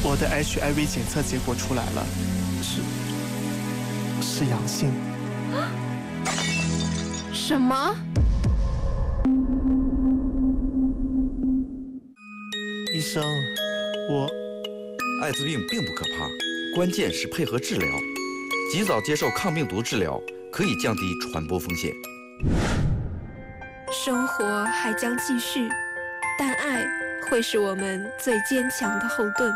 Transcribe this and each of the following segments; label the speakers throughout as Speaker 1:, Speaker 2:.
Speaker 1: 我的 HIV 检测结果出来了，是阳性。
Speaker 2: 什么？
Speaker 1: 医生，
Speaker 3: 艾滋病并不可怕，关键是配合治疗。及早接受抗病毒治疗，可以降低传播风险。
Speaker 2: 生活还将继续，但爱会是我们最坚强的后盾。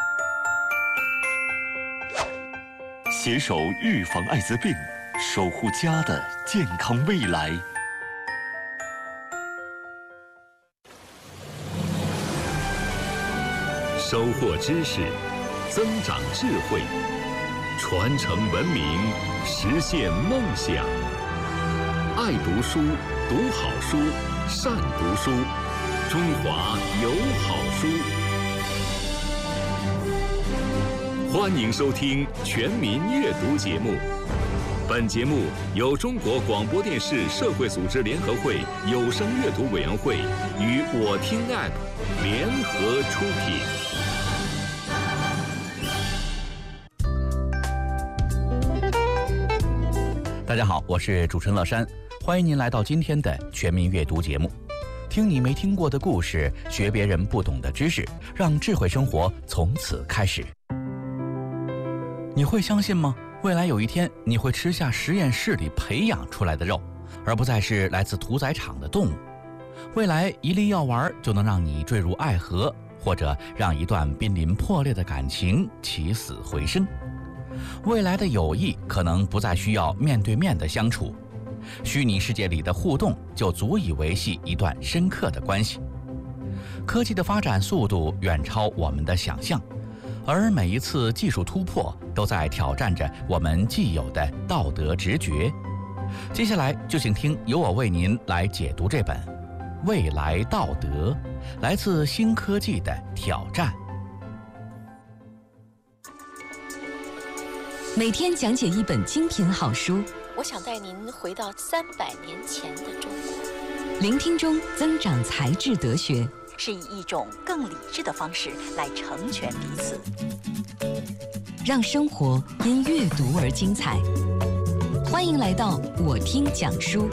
Speaker 4: 携手预防艾滋病，守护家的健康未来。收获知识，增长智慧，传承文明，实现梦想。爱读书，读好书，善读书，中华有好书。欢迎收听全民阅读节目。本节目由中国广播电视社会组织联合会有声阅读委员会与我听 App 联合出品。
Speaker 5: 大家好，我是主持人乐山，欢迎您来到今天的全民阅读节目。听你没听过的故事，学别人不懂的知识，让智慧生活从此开始。你会相信吗？未来有一天，你会吃下实验室里培养出来的肉，而不再是来自屠宰场的动物。未来一粒药丸就能让你坠入爱河，或者让一段濒临破裂的感情起死回生。未来的友谊可能不再需要面对面的相处，虚拟世界里的互动就足以维系一段深刻的关系。科技的发展速度远超我们的想象，而每一次技术突破都在挑战着我们既有的道德直觉。接下来就请听由我为您来解读这本《未来道德》，来自新科技的挑战。
Speaker 6: 每天讲解一本精品好书，
Speaker 7: 我想带您回到300年前的中国，
Speaker 6: 聆听中增长才智德学，
Speaker 7: 是以一种更理智的方式来成全彼此，
Speaker 6: 让生活因阅读而精彩。欢迎来到我听讲书。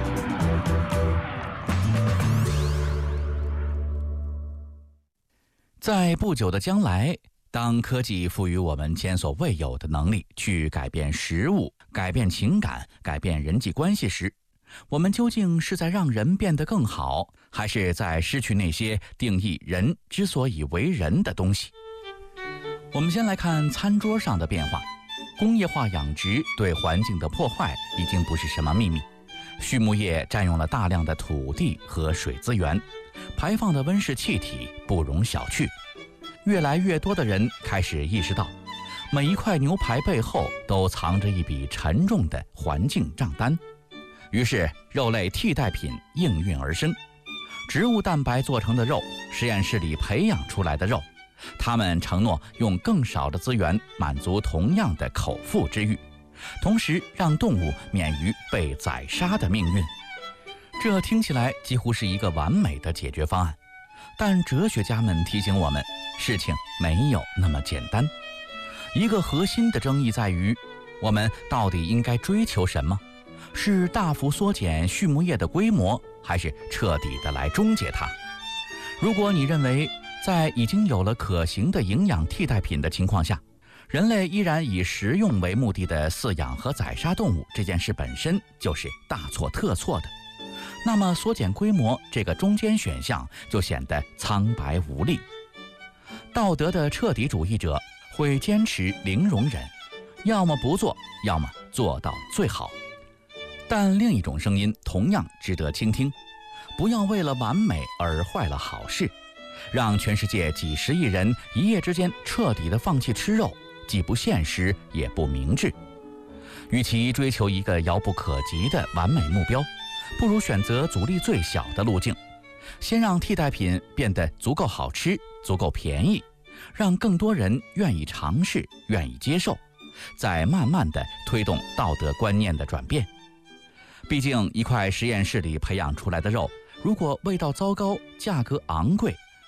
Speaker 5: 在不久的将来，当科技赋予我们前所未有的能力去改变食物、改变情感、改变人际关系时，我们究竟是在让人变得更好，还是在失去那些定义人之所以为人的东西？我们先来看餐桌上的变化。工业化养殖对环境的破坏已经不是什么秘密，畜牧业占用了大量的土地和水资源，排放的温室气体不容小觑。越来越多的人开始意识到，每一块牛排背后都藏着一笔沉重的环境账单。于是肉类替代品应运而生，植物蛋白做成的肉，实验室里培养出来的肉，他们承诺用更少的资源满足同样的口腹之欲，同时让动物免于被宰杀的命运。这听起来几乎是一个完美的解决方案，但哲学家们提醒我们，事情没有那么简单。一个核心的争议在于，我们到底应该追求什么？是大幅缩减畜牧业的规模，还是彻底的来终结它？如果你认为在已经有了可行的营养替代品的情况下，人类依然以食用为目的的饲养和宰杀动物，这件事本身就是大错特错的，那么缩减规模这个中间选项就显得苍白无力。道德的彻底主义者会坚持零容忍，要么不做，要么做到最好。但另一种声音同样值得倾听，不要为了完美而坏了好事，让全世界几十亿人一夜之间彻底的放弃吃肉，既不现实也不明智。与其追求一个遥不可及的完美目标，不如选择阻力最小的路径，先让替代品变得足够好吃，足够便宜，让更多人愿意尝试，愿意接受，再慢慢地推动道德观念的转变。毕竟一块实验室里培养出来的肉，如果味道糟糕，价格昂贵，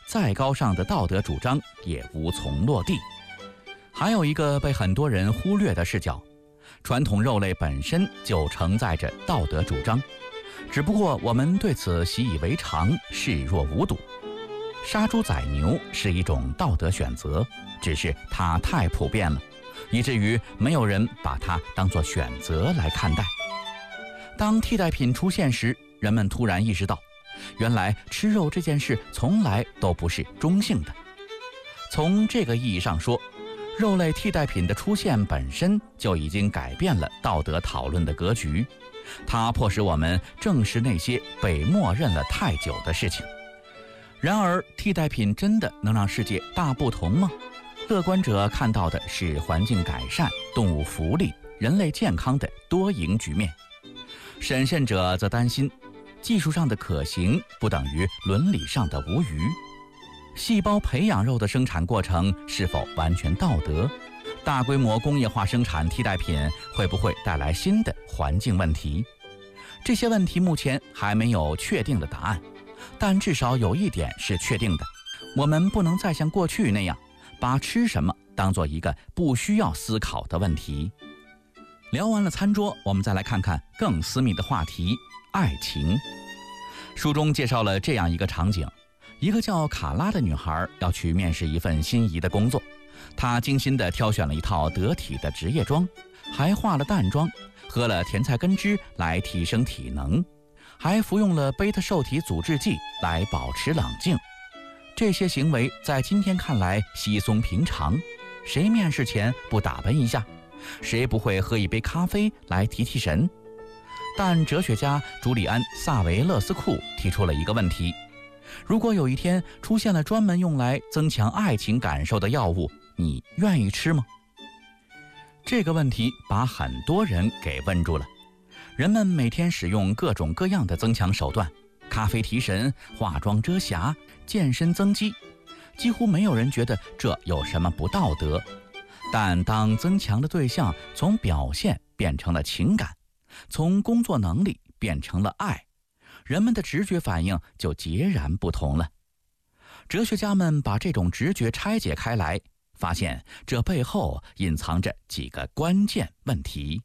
Speaker 5: 再高尚的道德主张也无从落地。还有一个被很多人忽略的视角，传统肉类本身就承载着道德主张，只不过我们对此习以为常，视若无睹。杀猪宰牛是一种道德选择，只是它太普遍了，以至于没有人把它当作选择来看待。当替代品出现时，人们突然意识到，原来吃肉这件事从来都不是中性的。从这个意义上说，肉类替代品的出现本身就已经改变了道德讨论的格局，它迫使我们正视那些被默认了太久的事情。然而，替代品真的能让世界大不同吗？乐观者看到的是环境改善、动物福利、人类健康的多赢局面，审慎者则担心技术上的可行不等于伦理上的无虞。细胞培养肉的生产过程是否完全道德？大规模工业化生产替代品会不会带来新的环境问题？这些问题目前还没有确定的答案，但至少有一点是确定的，我们不能再像过去那样把吃什么当做一个不需要思考的问题。聊完了餐桌，我们再来看看更私密的话题——爱情。书中介绍了这样一个场景，一个叫卡拉的女孩要去面试一份心仪的工作，她精心地挑选了一套得体的职业装，还化了淡妆，喝了甜菜根汁来提升体能，还服用了贝塔受体阻滞剂来保持冷静。这些行为在今天看来稀松平常，谁面试前不打扮一下？谁不会喝一杯咖啡来提提神？但哲学家朱利安·萨维勒斯库提出了一个问题：如果有一天出现了专门用来增强爱情感受的药物，你愿意吃吗？这个问题把很多人给问住了。人们每天使用各种各样的增强手段，咖啡提神，化妆遮瑕，健身增肌，几乎没有人觉得这有什么不道德。但当增强的对象从表现变成了情感，从工作能力变成了爱，人们的直觉反应就截然不同了。哲学家们把这种直觉拆解开来，发现这背后隐藏着几个关键问题。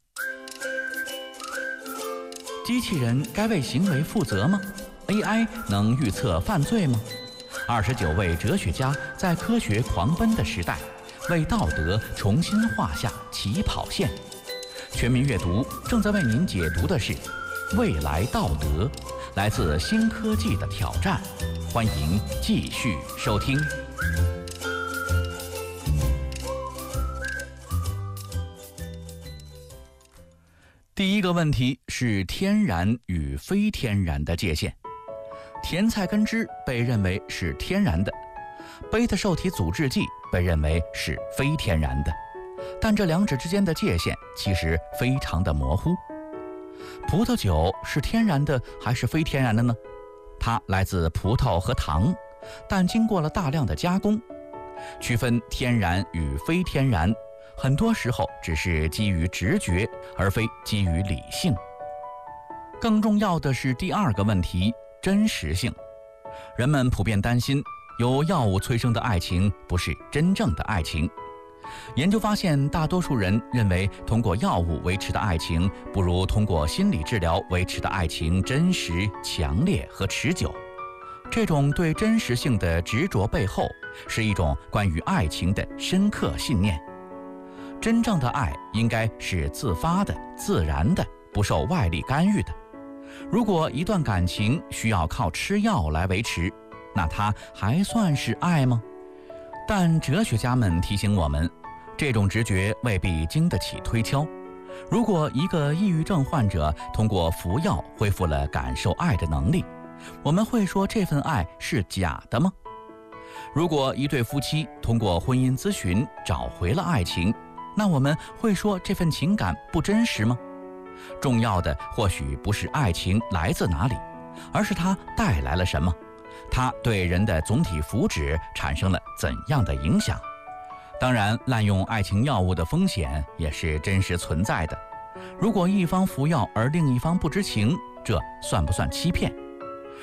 Speaker 5: 机器人该为行为负责吗？ AI 能预测犯罪吗？29位哲学家在科学狂奔的时代，为道德重新画下起跑线。全民阅读正在为您解读的是《未来道德》，来自新科技的挑战。欢迎继续收听。第一个问题是天然与非天然的界限。甜菜根汁被认为是天然的，贝塔受体阻滞剂被认为是非天然的，但这两者之间的界限其实非常的模糊。葡萄酒是天然的还是非天然的呢？它来自葡萄和糖，但经过了大量的加工。区分天然与非天然，很多时候只是基于直觉，而非基于理性。更重要的是第二个问题，真实性。人们普遍担心由药物催生的爱情不是真正的爱情。研究发现，大多数人认为通过药物维持的爱情不如通过心理治疗维持的爱情真实、强烈和持久。这种对真实性的执着背后，是一种关于爱情的深刻信念。真正的爱应该是自发的、自然的，不受外力干预的。如果一段感情需要靠吃药来维持，那它还算是爱吗？但哲学家们提醒我们，这种直觉未必经得起推敲。如果一个抑郁症患者通过服药恢复了感受爱的能力，我们会说这份爱是假的吗？如果一对夫妻通过婚姻咨询找回了爱情，那我们会说这份情感不真实吗？重要的或许不是爱情来自哪里，而是它带来了什么，它对人的总体福祉产生了怎样的影响。当然，滥用爱情药物的风险也是真实存在的。如果一方服药而另一方不知情，这算不算欺骗？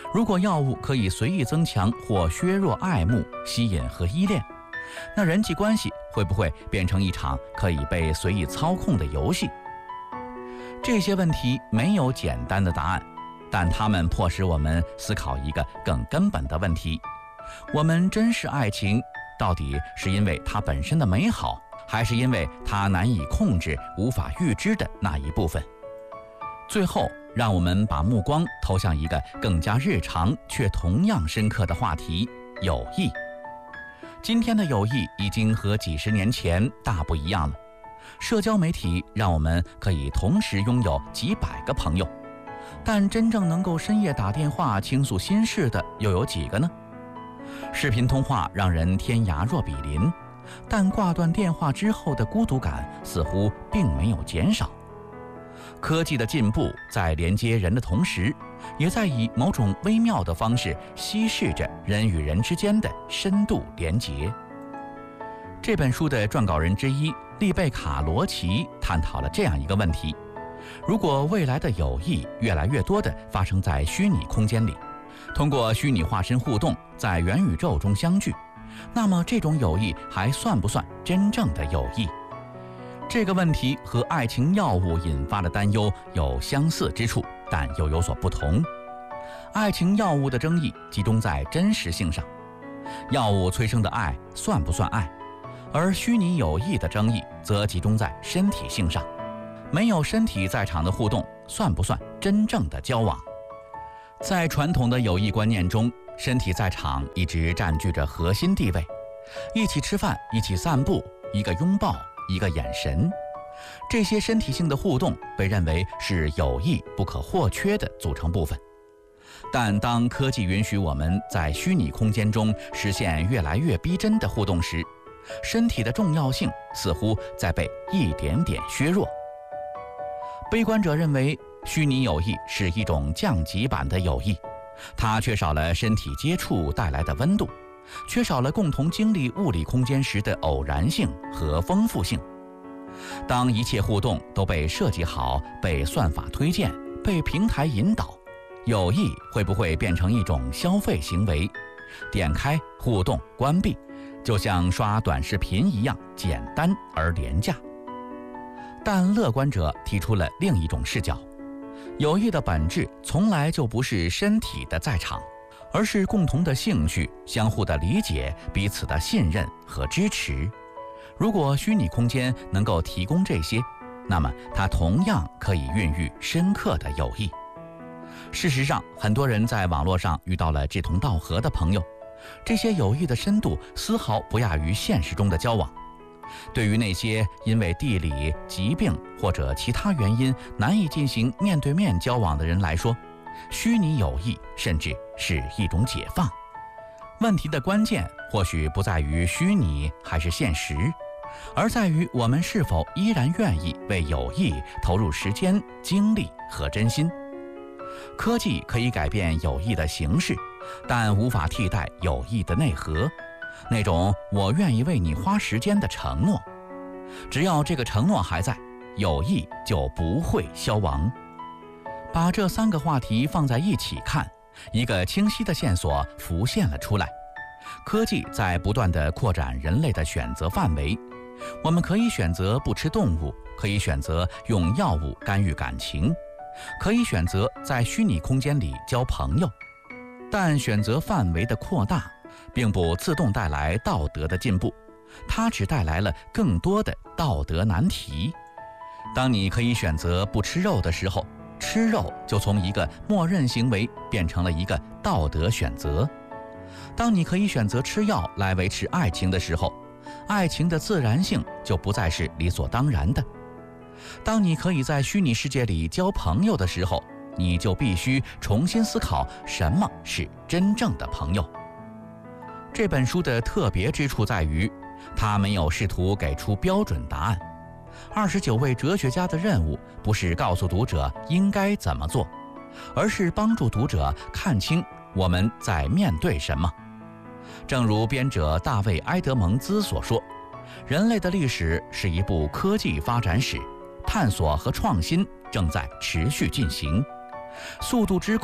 Speaker 5: 如果药物可以随意增强或削弱爱慕、吸引和依恋，那人际关系会不会变成一场可以被随意操控的游戏？这些问题没有简单的答案，但它们迫使我们思考一个更根本的问题：我们珍视爱情，到底是因为它本身的美好，还是因为它难以控制、无法预知的那一部分？最后，让我们把目光投向一个更加日常却同样深刻的话题——友谊。今天的友谊已经和几十年前大不一样了。社交媒体让我们可以同时拥有几百个朋友，但真正能够深夜打电话倾诉心事的又有几个呢？视频通话让人天涯若比邻，但挂断电话之后的孤独感似乎并没有减少。科技的进步在连接人的同时，也在以某种微妙的方式稀释着人与人之间的深度连结。这本书的撰稿人之一丽贝卡·罗奇探讨了这样一个问题：如果未来的友谊越来越多地发生在虚拟空间里，通过虚拟化身互动，在元宇宙中相聚，那么这种友谊还算不算真正的友谊？这个问题和爱情药物引发的担忧有相似之处，但又有所不同。爱情药物的争议集中在真实性上，药物催生的爱算不算爱？而虚拟友谊的争议则集中在身体性上，没有身体在场的互动算不算真正的交往？在传统的友谊观念中，身体在场一直占据着核心地位，一起吃饭，一起散步，一个拥抱，一个眼神，这些身体性的互动被认为是友谊不可或缺的组成部分。但当科技允许我们在虚拟空间中实现越来越逼真的互动时，身体的重要性似乎在被一点点削弱。悲观者认为，虚拟友谊是一种降级版的友谊，它缺少了身体接触带来的温度，缺少了共同经历物理空间时的偶然性和丰富性。当一切互动都被设计好、被算法推荐、被平台引导，友谊会不会变成一种消费行为？点开、互动、关闭，就像刷短视频一样简单而廉价。但乐观者提出了另一种视角：友谊的本质从来就不是身体的在场，而是共同的兴趣、相互的理解、彼此的信任和支持。如果虚拟空间能够提供这些，那么它同样可以孕育深刻的友谊。事实上，很多人在网络上遇到了志同道合的朋友，这些友谊的深度丝毫不亚于现实中的交往。对于那些因为地理、疾病或者其他原因难以进行面对面交往的人来说，虚拟友谊甚至是一种解放。问题的关键或许不在于虚拟还是现实，而在于我们是否依然愿意为友谊投入时间、精力和真心。科技可以改变友谊的形式，但无法替代友谊的内核，那种我愿意为你花时间的承诺。只要这个承诺还在，友谊就不会消亡。把这3个话题放在一起看，一个清晰的线索浮现了出来：科技在不断地扩展人类的选择范围。我们可以选择不吃动物，可以选择用药物干预感情，可以选择在虚拟空间里交朋友。但选择范围的扩大并不自动带来道德的进步，它只带来了更多的道德难题。当你可以选择不吃肉的时候，吃肉就从一个默认行为变成了一个道德选择。当你可以选择吃药来维持爱情的时候，爱情的自然性就不再是理所当然的。当你可以在虚拟世界里交朋友的时候，你就必须重新思考什么是真正的朋友。这本书的特别之处在于，它没有试图给出标准答案。29位哲学家的任务不是告诉读者应该怎么做，而是帮助读者看清我们在面对什么。正如编者大卫·埃德蒙兹所说，人类的历史是一部科技发展史，探索和创新正在持续进行。速度之快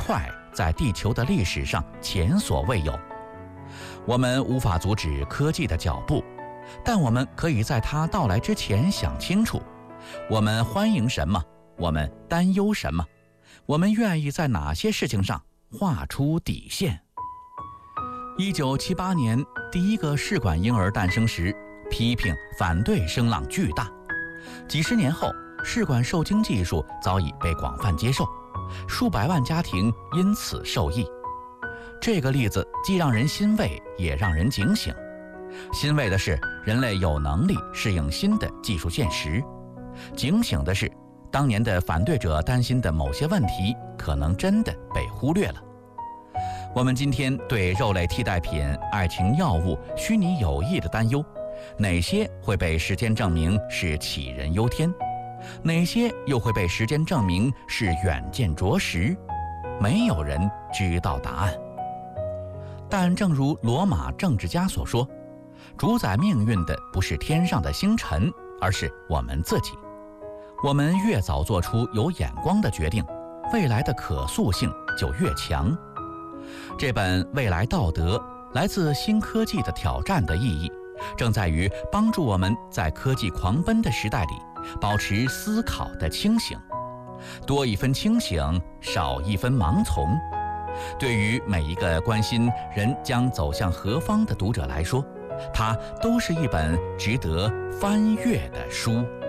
Speaker 5: 在地球的历史上前所未有。我们无法阻止科技的脚步，但我们可以在它到来之前想清楚，我们欢迎什么，我们担忧什么，我们愿意在哪些事情上画出底线。1978年，第一个试管婴儿诞生时，批评反对声浪巨大。几十年后，试管受精技术早已被广泛接受，数百万家庭因此受益。这个例子既让人欣慰，也让人警醒。欣慰的是，人类有能力适应新的技术现实；警醒的是，当年的反对者担心的某些问题，可能真的被忽略了。我们今天对肉类替代品、爱情药物、虚拟友谊的担忧，哪些会被时间证明是杞人忧天？哪些又会被时间证明是远见卓识？没有人知道答案。但正如罗马政治家所说，主宰命运的不是天上的星辰，而是我们自己。我们越早做出有眼光的决定，未来的可塑性就越强。这本《未来道德》来自新科技的挑战的意义，正在于帮助我们在科技狂奔的时代里，保持思考的清醒。多一分清醒，少一分盲从。对于每一个关心人将走向何方的读者来说，它都是一本值得翻阅的书。